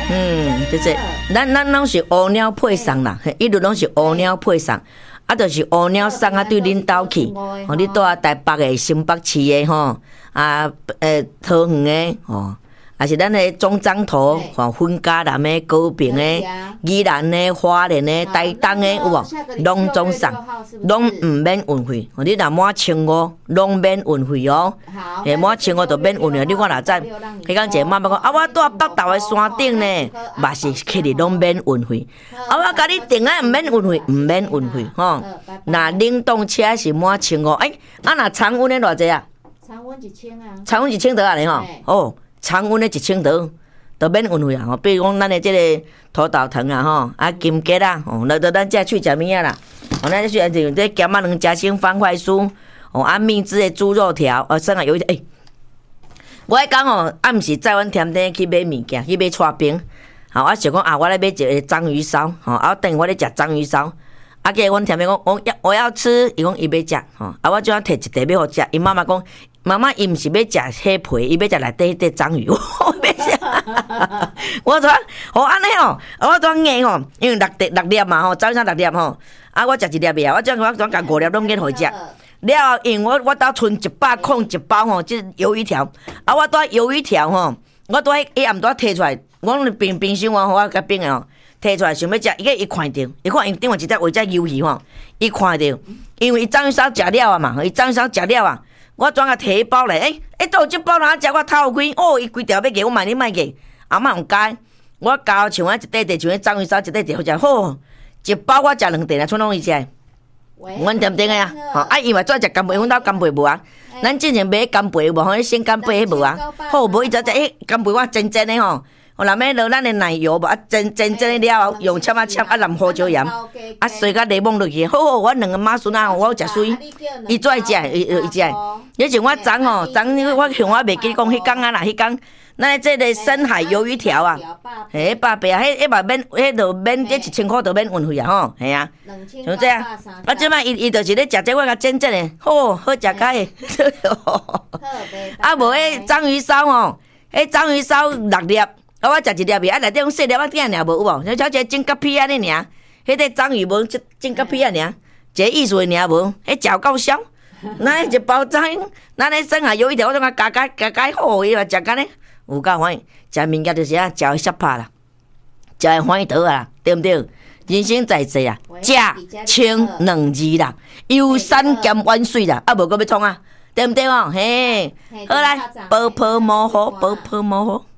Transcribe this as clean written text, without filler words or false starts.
就是咱拢是乌鸟配送啦，一律拢是乌鸟配送。啊，就是乌鸟送啊，对恁兜去，吼，你住啊台北的、新北市的吼，桃园的吼，啊是咱的中彰投吼，分嘉南的、高屏的、宜兰的、花莲的、台东的，有无？拢总送，拢唔免运费。你若满1500，拢免运费哦。诶，满1500就免运费。你看哪知？迄讲一个妈妈讲，啊，我住北投的山顶呢，嘛是去哩拢免运费。啊，我甲你订啊，唔免运费，唔免运费吼。那冷冻车是满1500，啊，那常温的偌济啊？ 常温1000啊。 常温1000多啊，吼。哦。常温的1000多，都免运费啊！吼，比如讲咱的这个土豆糖啊，吼，啊金桔啊，吼，那咱再去食物啊啦，哦，咱去就这咸啊两夹心方块酥，哦，啊蜜汁的猪肉条，剩下有一点，我迄讲哦，暗时载阮添丁去买物件，去买串冰，好，我想讲啊，我来买一个章鱼烧，吼，啊，等我咧食章鱼烧，啊，个阮添丁讲，我要吃，伊讲伊要食，吼，啊，我就要摕一袋要互食，伊妈妈讲。妈妈，伊毋是要食迄皮，伊要食内底迄章鱼。我要食，我说，哦安尼哦，我怎硬吼？因为6粒嘛吼，早上6粒吼，啊我食1粒呀，我怎甲5粒拢给互食。了后，因为我兜剩100控1包吼，即鱿鱼条，啊我带鱿鱼条吼，我带迄暗带摕出来，我冰箱我甲冰的吼，摕出来想要食，伊看到，伊看因顶下一只话只鱿鱼吼，伊看到，因为伊章鱼烧食了啊嘛，伊章鱼烧食了啊。我转甲摕一包来，倒这包哪食我头开，哦，伊规条要给我买你卖给，阿妈用改，我交像我一块地像迄章鱼烧一块地好食，好，一包我食2块啦，剩拢伊食。阮点点个啊，吼，啊伊嘛做食干贝，阮兜干贝无啊，咱之前买干贝无，吼，迄鲜干贝迄无啊，好无伊只干贝我真的吼。我若要落咱的奶油无啊，真的了，用签啊淋胡椒盐，啊水甲柠檬落去，好，我2个马孙啊，我食水，伊最爱食，伊食。迄像我昨我像我袂记讲迄天啊啦，迄天咱这个深海鱿鱼条啊，迄100啊，迄嘛免，迄就免这1000块就免运费啊，吼，系啊，像这样，啊即摆伊就是咧食这我甲真正的，好食甲的，啊无迄章鱼烧吼，迄章鱼烧6粒。啊！我食1粒啊，内底用细粒仔点尔无有无？像一个整甲皮安尼尔，迄个章鱼无整甲皮啊尔，一个意思尔无？迄食够烧，那一包章，咱咧省下有一条我怎甲加好伊嘛食干呢？有够欢喜，食物件就是啊，食会煞拍啦，食会欢喜倒啊，对毋对？人生在世啊，食清2字啦，游山兼玩水啦，啊无搁要创啊，对毋对哦？嘿，好来，波波摩诃，波波摩诃。